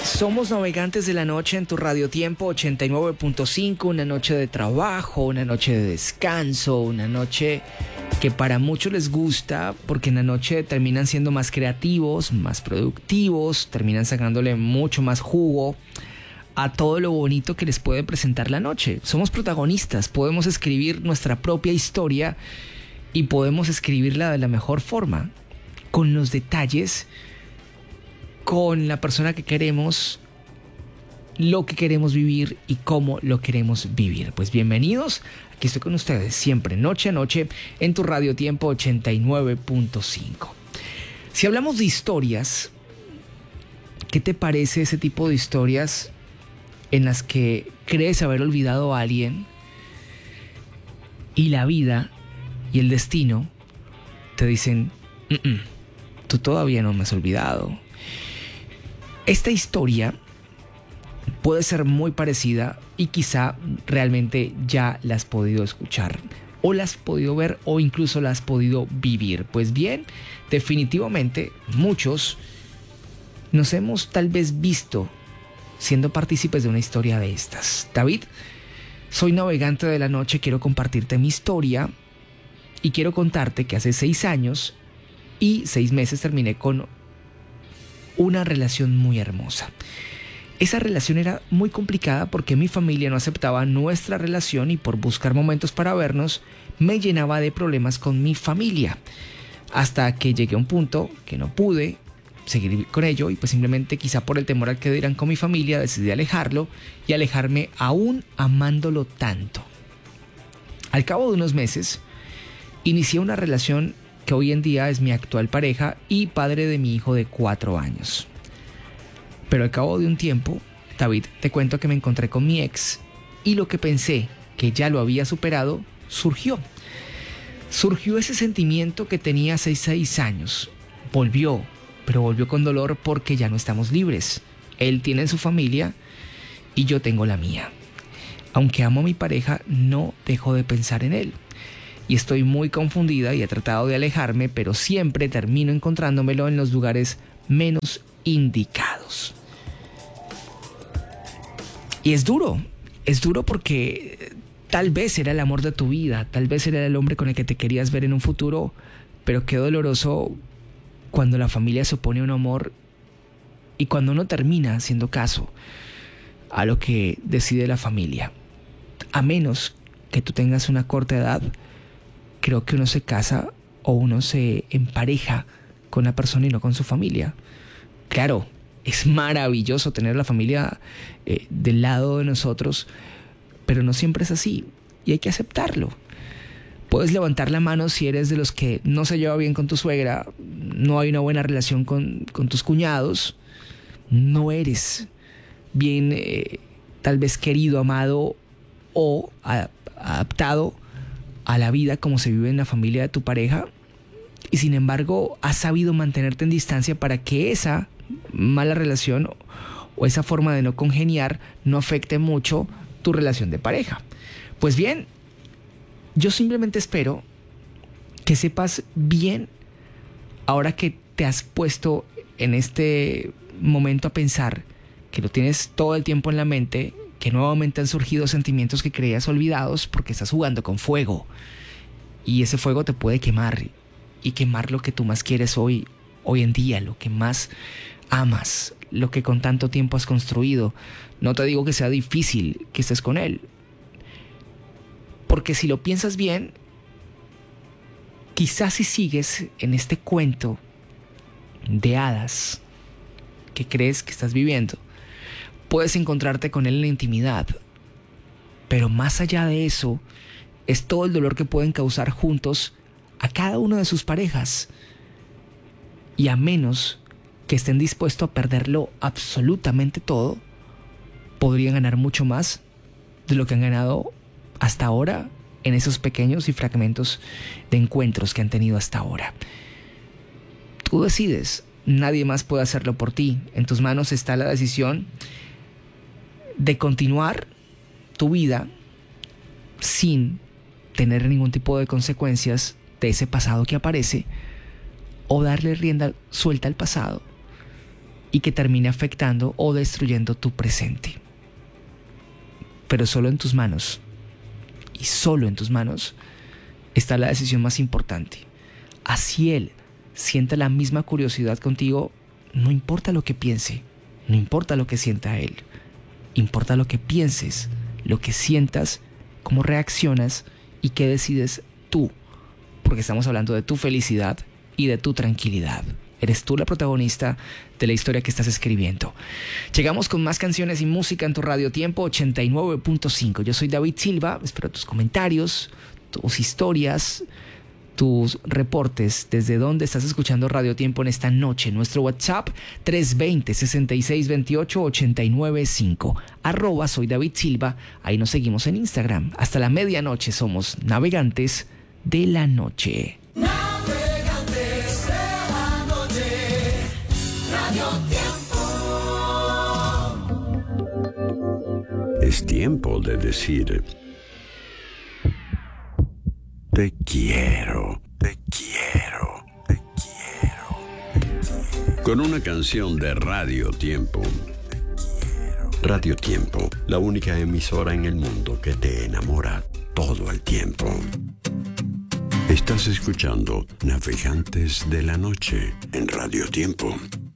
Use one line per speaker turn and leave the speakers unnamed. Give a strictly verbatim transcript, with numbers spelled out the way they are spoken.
Somos navegantes de la noche en tu Radio Tiempo ochenta y nueve punto cinco, una noche de trabajo, una noche de descanso, una noche que para muchos les gusta porque en la noche terminan siendo más creativos, más productivos, terminan sacándole mucho más jugo a todo lo bonito que les puede presentar la noche. Somos protagonistas, podemos escribir nuestra propia historia y podemos escribirla de la mejor forma, con los detalles, con la persona que queremos, lo que queremos vivir y cómo lo queremos vivir. Pues bienvenidos, aquí estoy con ustedes siempre, noche a noche, en tu Radio Tiempo ochenta y nueve punto cinco. Si hablamos de historias, ¿qué te parece ese tipo de historias en las que crees haber olvidado a alguien y la vida y el destino te dicen, Mm-mm, tú todavía no me has olvidado? Esta historia puede ser muy parecida y quizá realmente ya la has podido escuchar o la has podido ver o incluso la has podido vivir. Pues bien, definitivamente muchos nos hemos tal vez visto siendo partícipes de una historia de estas. David, soy navegante de la noche, quiero compartirte mi historia y quiero contarte que hace seis años y seis meses terminé con una relación muy hermosa. Esa relación era muy complicada porque mi familia no aceptaba nuestra relación y por buscar momentos para vernos me llenaba de problemas con mi familia, hasta que llegué a un punto que no pude seguir con ello y pues simplemente quizá por el temor al que dirán con mi familia decidí alejarlo y alejarme aún amándolo tanto. Al cabo de unos meses inicié una relación que hoy en día es mi actual pareja y padre de mi hijo de cuatro años. Pero al cabo de un tiempo, David, te cuento que me encontré con mi ex y lo que pensé que ya lo había superado, surgió. Surgió ese sentimiento que tenía hace seis años. Volvió, pero volvió con dolor porque ya no estamos libres. Él tiene su familia y yo tengo la mía. Aunque amo a mi pareja, no dejo de pensar en él. Y estoy muy confundida y he tratado de alejarme, pero siempre termino encontrándomelo en los lugares menos indicados. Y es duro, es duro porque tal vez era el amor de tu vida, tal vez era el hombre con el que te querías ver en un futuro, pero qué doloroso cuando la familia se opone a un amor y cuando no termina haciendo caso a lo que decide la familia. A menos que tú tengas una corta edad, creo que uno se casa o uno se empareja con una persona y no con su familia. Claro, es maravilloso tener la familia eh, del lado de nosotros, pero no siempre es así y hay que aceptarlo. Puedes levantar la mano si eres de los que no se lleva bien con tu suegra, no hay una buena relación con, con tus cuñados, no eres bien eh, tal vez querido, amado o a, adaptado a la vida como se vive en la familia de tu pareja y sin embargo has sabido mantenerte en distancia para que esa mala relación o esa forma de no congeniar no afecte mucho tu relación de pareja. Pues bien, yo simplemente espero que sepas bien, ahora que te has puesto en este momento a pensar, que lo tienes todo el tiempo en la mente, que nuevamente han surgido sentimientos que creías olvidados porque estás jugando con fuego y ese fuego te puede quemar y quemar lo que tú más quieres hoy, hoy en día, lo que más amas, lo que con tanto tiempo has construido. No te digo que sea difícil que estés con él, porque si lo piensas bien, quizás si sigues en este cuento de hadas que crees que estás viviendo, puedes encontrarte con él en la intimidad, pero más allá de eso, es todo el dolor que pueden causar juntos a cada una de sus parejas. Y a menos que estén dispuestos a perderlo absolutamente todo, podrían ganar mucho más de lo que han ganado hasta ahora en esos pequeños y fragmentos de encuentros que han tenido hasta ahora. Tú decides, nadie más puede hacerlo por ti. En tus manos está la decisión de continuar tu vida sin tener ningún tipo de consecuencias de ese pasado que aparece o darle rienda suelta al pasado y que termine afectando o destruyendo tu presente. Pero solo en tus manos, y solo en tus manos, está la decisión más importante. Así él sienta la misma curiosidad contigo, no importa lo que piense, no importa lo que sienta él, importa lo que pienses, lo que sientas, cómo reaccionas y qué decides tú, porque estamos hablando de tu felicidad y de tu tranquilidad. Eres tú la protagonista de la historia que estás escribiendo. Llegamos con más canciones y música en tu Radio Tiempo ochenta y nueve punto cinco. Yo soy David Silva, espero tus comentarios, tus historias, tus reportes, desde dónde estás escuchando Radio Tiempo en esta noche. Nuestro WhatsApp tres dos cero, seis seis dos ocho, ocho nueve cinco. Arroba soy David Silva, ahí nos seguimos en Instagram. Hasta la medianoche somos Navegantes de la Noche.
Navegantes de la Noche, Radio Tiempo.
Es tiempo de decir: te quiero, te quiero, te quiero, te quiero. Con una canción de Radio Tiempo. Radio Tiempo, la única emisora en el mundo que te enamora todo el tiempo. Estás escuchando Navegantes de la Noche en Radio Tiempo.